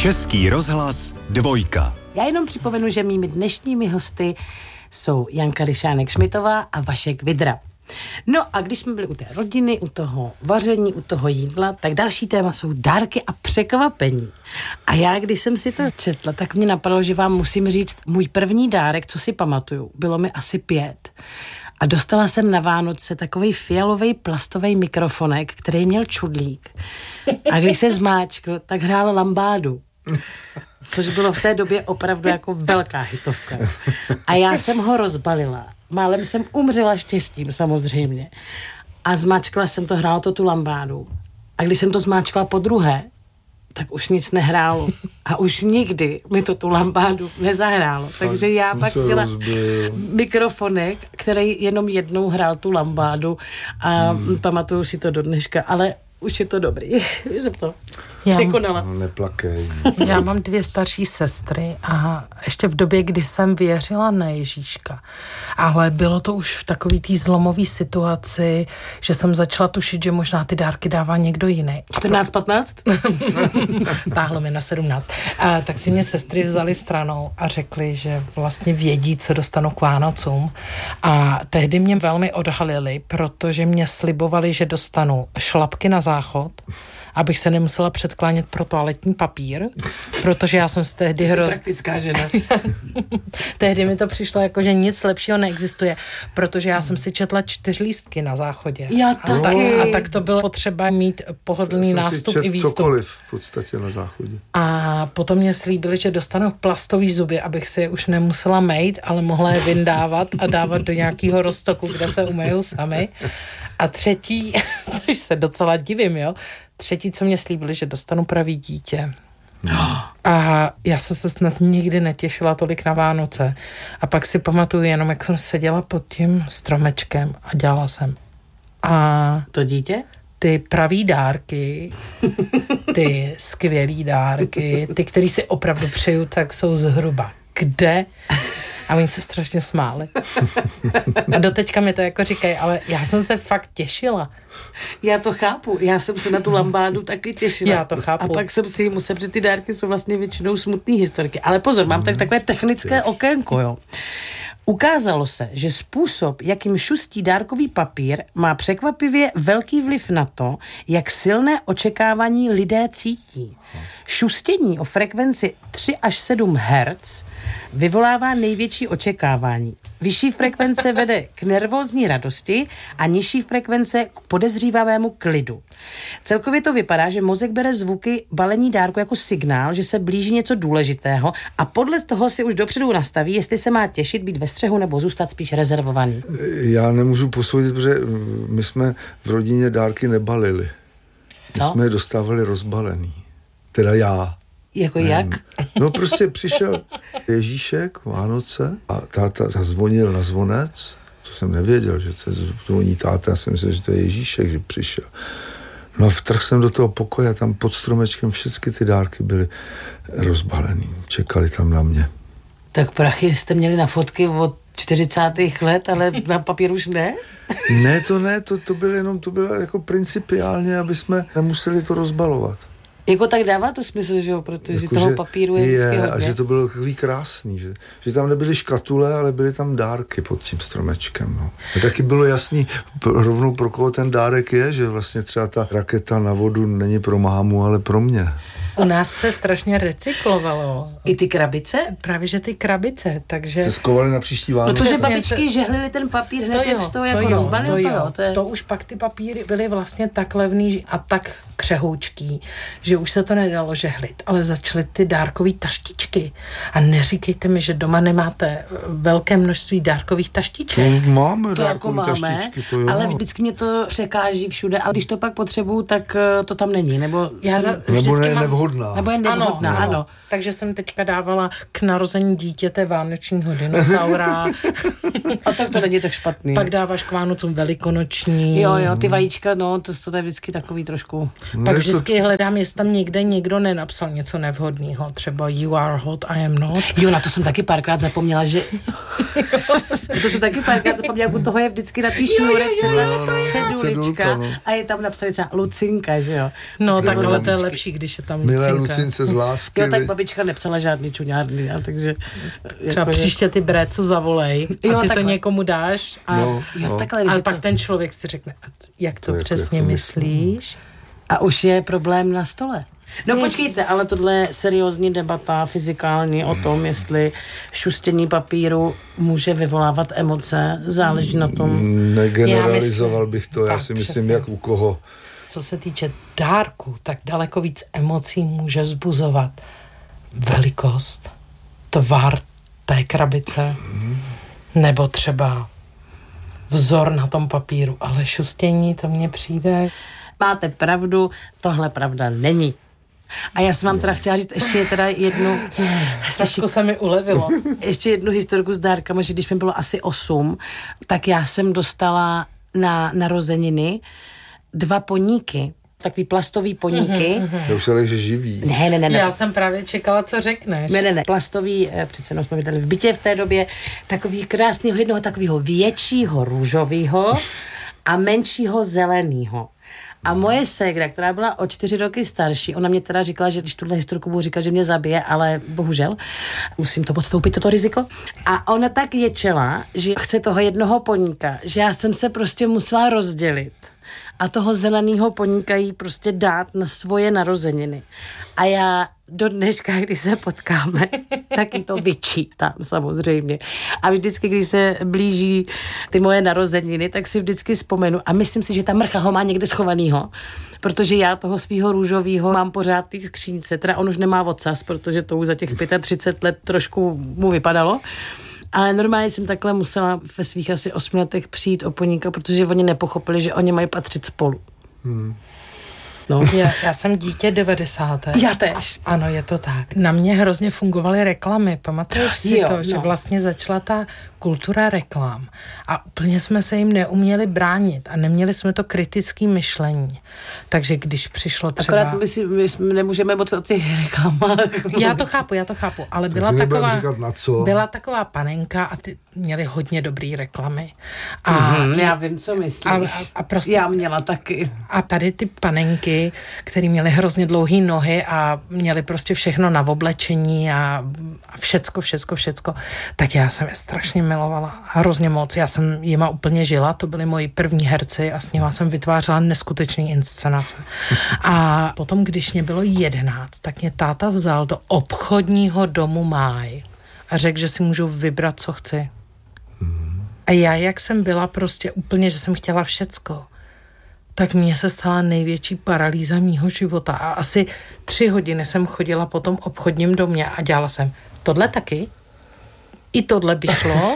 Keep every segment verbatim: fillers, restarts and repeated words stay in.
Český rozhlas dvojka. Já jenom připomenu, že mými dnešními hosty jsou Janka Ryšánek-Šmitová a Vašek Vidra. No a když jsme byli u té rodiny, u toho vaření, u toho jídla, tak další téma jsou dárky a překvapení. A já, když jsem si to četla, tak mě napadlo, že vám musím říct, můj první dárek, co si pamatuju, bylo mi asi pět. A dostala jsem na Vánoce takovej fialový plastový mikrofonek, který měl čudlík. A když se zmáčkl, tak hrál lambádu. Což bylo v té době opravdu jako velká hitovka. A já jsem ho rozbalila. Málem jsem umřela štěstím, samozřejmě. A zmáčkla jsem to, hrálo to tu lambádu. A když jsem to zmáčkla po druhé, tak už nic nehrálo. A už nikdy mi to tu lambádu nezahrálo. Takže já pak měla mikrofonek, který jenom jednou hrál tu lambádu a hmm. pamatuju si to do dneška, ale už je to dobrý. Jsem to já překonala. No, neplakej. Já mám dvě starší sestry a ještě v době, kdy jsem věřila na Ježíška. Ale bylo to už v takový té zlomové situaci, že jsem začala tušit, že možná ty dárky dává někdo jiný. čtrnáct patnáct? Táhlo mi na sedmnáct. A tak si mě sestry vzali stranou a řekli, že vlastně vědí, co dostanu k Vánocům. A tehdy mě velmi odhalili, protože mě slibovali, že dostanu šlapky na záchod, abych se nemusela předklánět pro toaletní papír, protože já jsem z tehdy hrozně... Hroz... praktická žena. Tehdy mi to přišlo jako, že nic lepšího neexistuje, protože já jsem si četla čtyřlístky na záchodě. Já taky. A tak, a tak to bylo potřeba mít pohodlný já nástup i výstup. Cokoliv v podstatě na záchodě. A potom mě slíbili, že dostanu plastový zuby, abych si je už nemusela mejt, ale mohla je vyndávat a dávat do nějakého roztoku, kde se umejou sami. A třetí, což se docela divím, jo, třetí, co mě slíbili, že dostanu pravý dítě. No. A já jsem se snad nikdy netěšila tolik na Vánoce. A pak si pamatuju jenom, jak jsem seděla pod tím stromečkem a dělala jsem. A to dítě? Ty pravý dárky, ty skvělý dárky, ty, který si opravdu přeju, tak jsou zhruba. Kde? A oni se strašně smáli. A doteďka mi to jako říkají, ale já jsem se fakt těšila. Já to chápu. Já jsem se na tu lambádu taky těšila. Já to chápu. A pak jsem si musela, protože ty dárky jsou vlastně většinou smutný historky. Ale pozor, mám tady takové technické okénko, jo. Ukázalo se, že způsob, jakým šustí dárkový papír, má překvapivě velký vliv na to, jak silné očekávání lidé cítí. Šustění o frekvenci tři až sedm hertz vyvolává největší očekávání. Vyšší frekvence vede k nervózní radosti a nižší frekvence k podezřívavému klidu. Celkově to vypadá, že mozek bere zvuky balení dárku jako signál, že se blíží něco důležitého a podle toho si už dopředu nastaví, jestli se má těšit, být ve střehu nebo zůstat spíš rezervovaný. Já nemůžu posoudit, protože my jsme v rodině dárky nebalili. My Co? jsme je dostávali rozbalený. Teda já. Jako ne, jak? No prostě přišel Ježíšek, Vánoce a táta zazvonil na zvonec, to jsem nevěděl, že se zvoní táta, já jsem myslel, že to je Ježíšek, že přišel. No a vtrhl jsem do toho pokoje a tam pod stromečkem všechny ty dárky byly rozbalený, čekali tam na mě. Tak prachy jste měli na fotky od čtyřicátých let, ale na papír už ne? Ne, to ne, to, to bylo jenom, to bylo jako principiálně, aby jsme nemuseli to rozbalovat. Jako tak dává to smysl, že jo, protože jako toho že papíru je vždycky hodně. A že to bylo takový krásný, že, že tam nebyly škatule, ale byly tam dárky pod tím stromečkem. No. A taky bylo jasný rovnou, pro koho ten dárek je, že vlastně třeba ta raketa na vodu není pro mámu, ale pro mě. U nás se strašně recyklovalo. I ty krabice? Právě, že ty krabice, takže... Se skovali na příští Vánoce. Protože babičky se... žehlily ten papír hned, jak to jako rozbalil, to, to, to, to, je... to už pak ty papíry byly vlastně tak levný a tak křehoučký, že už se to nedalo žehlit, ale začaly ty dárkový taštičky. A neříkejte mi, že doma nemáte velké množství dárkových taštiček. To máme to dárkový jako máme, taštičky, to jo. Ale vždycky mě to překáží všude, ale když to pak potřebuju, tak to tam není. Nebo, Já jsem, za, nebo ne, mám, nevhodná. Nebo je nevhodná, ano, ano. ano. Takže jsem teďka dávala k narození dítěte vánočního dinosaura. A tak to není tak špatný. Pak dáváš k Vánocům velikonoční. Jo, jo, ty vajíčka, no, to, to je vždycky takový trošku... Pak vždycky hledám, jestli tam někde někdo nenapsal něco nevhodného. Třeba you are hot, I am not. Jo, na to jsem taky párkrát zapomněla, že... to jsem taky párkrát zapomněla, u toho je vždycky na tý šňůrek cedulečka a je tam napsané třeba Lucinka, že jo? No, tak ale to je lepší, když je tam milé Lucince z lásky. Jo, tak babička nepsala žádný čuňárny, a takže... Třeba jako, příště ty bre, co zavolej a jo, ty takhle. To někomu dáš a, No, jo, no. takhle, a že pak to... ten člověk si řekne, jak to, To jako, přesně jak to myslíš? A už je problém na stole. No počkejte, ale tohle je seriózní debata fyzikální o tom, jestli šustění papíru může vyvolávat emoce, záleží na tom. Negeneralizoval bych to, já tak, si myslím, přesně. jak u koho. Co se týče dárku, tak daleko víc emocí může vzbuzovat velikost, tvar té krabice, nebo třeba vzor na tom papíru, ale šustění, to mně přijde... Máte pravdu, tohle pravda není. A já jsem vám teda chtěla říct ještě teda jednu... Trošku se mi ulevilo. Ještě jednu historku s dárkama, že když mi bylo asi osm, tak já jsem dostala na narozeniny dva poníky, takový plastový poníky. Mm-hmm. Já už se že živý. Ne, ne, ne, ne. Já jsem právě čekala, co řekneš. Ne, ne, ne. Plastový, přece jenom jsme vydali v bytě v té době, takový krásného, jednoho takového většího růžového a menšího zeleného. A moje ségra, která byla o čtyři roky starší, ona mě teda říkala, že když tuhle historku budu říkat, že mě zabije, ale bohužel musím to podstoupit, toto riziko. A ona tak ječela, že chce toho jednoho poníka, že já jsem se prostě musela rozdělit a toho zeleného poníka jí prostě dát na svoje narozeniny. A já do dneška, když se potkáme, tak jí to vyčítám samozřejmě. A vždycky, když se blíží ty moje narozeniny, tak si vždycky vzpomenu. A myslím si, že ta mrcha ho má někde schovanýho, protože já toho svýho růžovýho mám pořád v té skřínce. Teda on už nemá ocas, protože to už za těch třicet pět let trošku mu vypadalo. Ale normálně jsem takhle musela ve svých asi osmi letech přijít o poníka, protože oni nepochopili, že oni mají patřit spolu. Hmm. No. Já, já jsem dítě devadesátek. Já tež. Ano, je to tak. Na mě hrozně fungovaly reklamy. Pamatuješ si jo, to, no. že vlastně začala ta kultura reklam a úplně jsme se jim neuměli bránit a neměli jsme to kritické myšlení. Takže když přišlo třeba... Akorát my, si, my nemůžeme moc o těch reklamách. Já to chápu, já to chápu, ale byla taková, říkat, na co. byla taková panenka a ty měli hodně dobrý reklamy. A mm-hmm, já vím, co myslíš. A, a, a prostě, já měla taky. A tady ty panenky, které měly hrozně dlouhé nohy a měly prostě všechno na oblečení a, a všecko, všecko, všecko, tak já jsem je strašně milovala. Hrozně moc. Já jsem jima úplně žila, to byli moji první herci a s nima jsem vytvářela neskutečný inscenace. A potom, když mě bylo jedenáct, tak mě táta vzal do obchodního domu Máj a řekl, že si můžu vybrat, co chci. A já, jak jsem byla prostě úplně, že jsem chtěla všecko, tak mně se stala největší paralýza mýho života. A asi tři hodiny jsem chodila po tom obchodním domě a dělala jsem tohle taky, i tohle by šlo,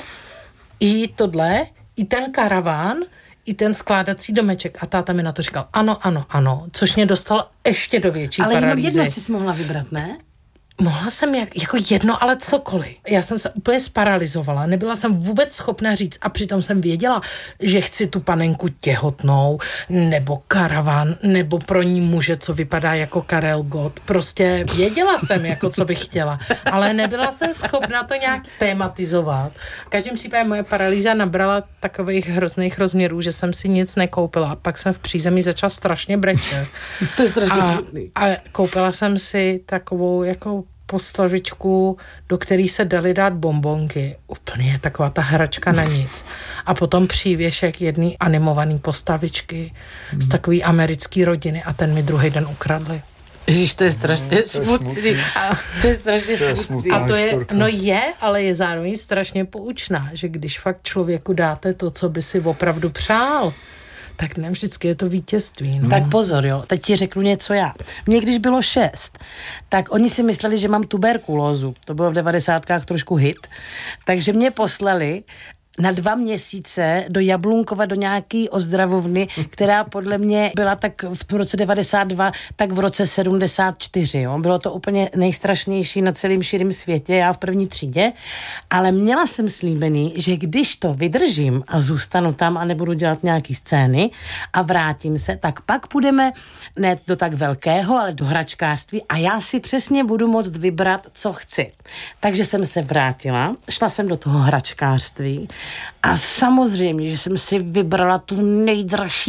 i tohle, i ten karaván, i ten skládací domeček. A táta mi na to říkal, ano, ano, ano, což mě dostalo ještě do větší ale paralýzy. Ale jenom jedno jsi mohla vybrat, ne? Mohla jsem jak, jako jedno, ale cokoliv. Já jsem se úplně sparalizovala, nebyla jsem vůbec schopna říct a přitom jsem věděla, že chci tu panenku těhotnou, nebo karavan, nebo pro ní muže, co vypadá jako Karel Gott. Prostě věděla jsem, jako co bych chtěla, ale nebyla jsem schopna to nějak tématizovat. V každém případě moje paralýza nabrala takových hrozných rozměrů, že jsem si nic nekoupila. A pak jsem v přízemí začala strašně brečet. To je strašně a, smutný. A koupila jsem si takovou jako postavičku, do který se daly dát bonbonky. Úplně taková ta hračka na nic. A potom přívěšek jedný animovaný postavičky hmm. z takový americký rodiny a ten mi druhý den ukradli. Ježiš, to je strašně hmm, smutný. A to je strašně to smutný. Je a to je, no je, ale je zároveň strašně poučná, že když fakt člověku dáte to, co by si opravdu přál, tak ne vždycky je to vítězství. No. Tak pozor, jo, teď ti řeknu něco já. Mně když bylo šest, tak oni si mysleli, že mám tuberkulózu. To bylo v devadesátkách trošku hit. Takže mě poslali na dva měsíce do Jablunkova, do nějaký ozdravovny, která podle mě byla tak v roce devadesát dva, tak v roce sedmdesát čtyři. Jo. Bylo to úplně nejstrašnější na celém širém světě, já v první třídě, ale měla jsem slíbený, že když to vydržím a zůstanu tam a nebudu dělat nějaký scény a vrátím se, tak pak půjdeme ne do tak velkého, ale do hračkářství a já si přesně budu moct vybrat, co chci. Takže jsem se vrátila, šla jsem do toho hračkářství a samozřejmě, že jsem si vybrala tu nejdražší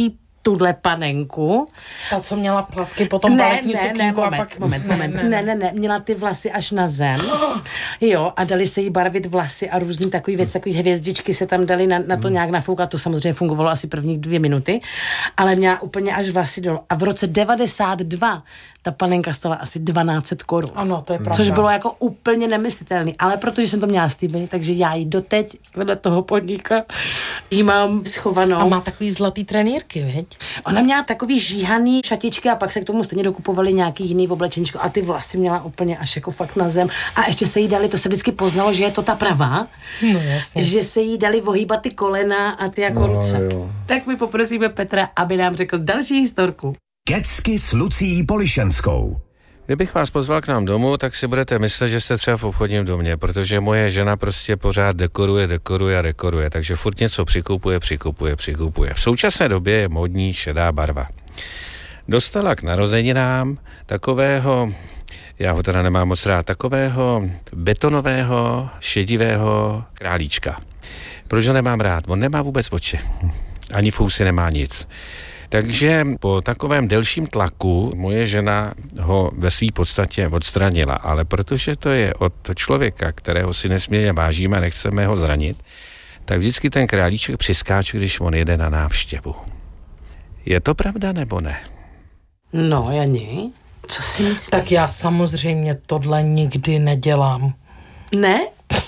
tuhle panenku. Ta, co měla plavky, potom baletní sukínku ne, a moment, pak... moment, moment. Ne, ne, ne, ne, měla ty vlasy až na zem. Jo, a dali se jí barvit vlasy a různý takový věc, takový hvězdičky se tam dali na, na to nějak nafoukat. To samozřejmě fungovalo asi první dvě minuty, ale měla úplně až vlasy dolů. A v roce devadesát dva ta panenka stala asi dvanáct set korun. Ano, to je pravda. Což bylo jako úplně nemyslitelný, ale protože jsem to měla slíbený, takže já ji doteď vedle toho podnika jí mám schovanou. A má takový zlatý trenýrky, viď? Ona měla takový žíhaný šatičky a pak se k tomu stejně dokupovali nějaký jiný oblečeničko a ty vlasy měla úplně až jako fakt na zem. A ještě se jí dali, to se vždycky poznalo, že je to ta pravá, no, jasně. že se jí dali ohýbat ty kolena a ty jako no, ruce. Jo. Tak my poprosíme Petra, aby nám řekl další historku. Kecky s Lucí Polišenskou. Kdybych vás pozval k nám domů, tak si budete myslet, že jste třeba v obchodním domě, protože moje žena prostě pořád dekoruje, dekoruje a dekoruje, takže furt něco přikupuje, přikupuje, přikupuje. V současné době je módní šedá barva. Dostala k narozeninám takového, já ho teda nemám moc rád, takového betonového, šedivého králíčka. Proč ho nemám rád? On nemá vůbec oči. Ani fousy, nemá nic. Takže po takovém delším tlaku moje žena ho ve své podstatě odstranila, ale protože to je od člověka, kterého si nesmírně vážíme a nechceme ho zranit, tak vždycky ten králíček přiskáče, když on jede na návštěvu. Je to pravda nebo ne? No, Jani, co si myslíš? Tak já samozřejmě tohle nikdy nedělám. Ne?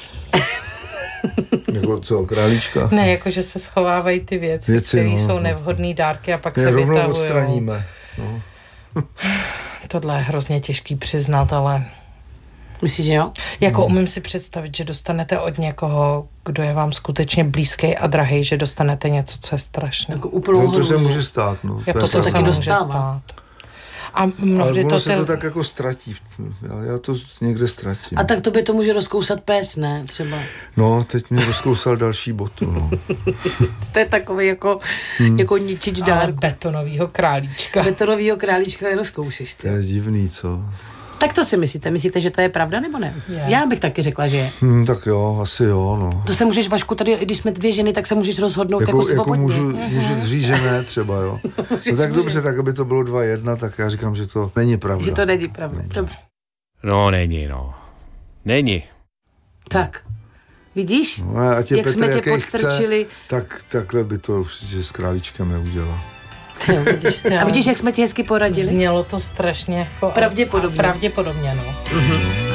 Jako co, králíčka? Ne, jakože se schovávají ty věci, Věci, které no, jsou no. nevhodný dárky a pak Je se rovnou vytahují. odstraníme. No. Tohle je hrozně těžký přiznat, ale Myslíš, že jo? jako umím si představit, že dostanete od někoho, kdo je vám skutečně blízký a drahý, že dostanete něco, co je strašné. Jako úplnou To, to se hrůzu. může stát, no. Jako je to se pravda. může dostává. stát. A Ale mnohdy ono to se se... to tak jako ztratí. Já, já to někde ztratím. A tak to by to může rozkousat pes, ne? Třeba. No, teď mě rozkousal další botu, no. To je takový jako, hmm. jako ničič Ale dárku. betonovýho králíčka. Betonovýho králíčka nerozkoušeš. To je divný, co? Tak to si myslíte? Myslíte, že to je pravda nebo ne? Je. Já bych taky řekla, že je. Hm, tak jo, asi jo, no. To se můžeš, Vašku, tady, když jsme dvě ženy, tak se můžeš rozhodnout jako, Jako, jako jako svobodně. můžu, můžu říct, že ne, třeba, jo. No tak dobře, tak aby to bylo dva jedna, tak já říkám, že to není pravda. Že to není pravda. Dobře. No, není, no. Není. Tak. Vidíš? No, a tě Jak Petr, jsme tě jaký podstrčili. chce, tak takhle by to určitě s králíčkem neudělal. Ty jo, vidíš. A vidíš, jak jsme ti hezky poradili? Znělo to strašně jako... Pravděpodobně. Pravděpodobně, no. Mhm.